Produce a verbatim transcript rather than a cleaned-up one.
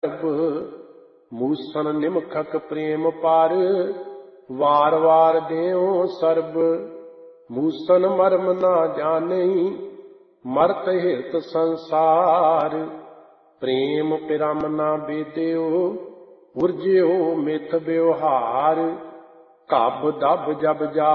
ਮੂਸਨ ਨਿਮਖਕ ਪ੍ਰੇਮ ਪਰ ਵਾਰ ਵਾਰ ਦੇਉ ਸਰਬ। ਮੂਸਨ ਮਰਮ ਨਾ ਜਾਣਈ ਮਰਤ ਹਿਰਤ ਸੰਸਾਰ। ਪ੍ਰੇਮ ਪਿਰਮ ਨਾ ਬੇਦਿਓ ਉਰਜਿਓ ਮਿਥ ਵਿਵਹਾਰ। ਘਬ ਦਬ ਜਬ ਜਾ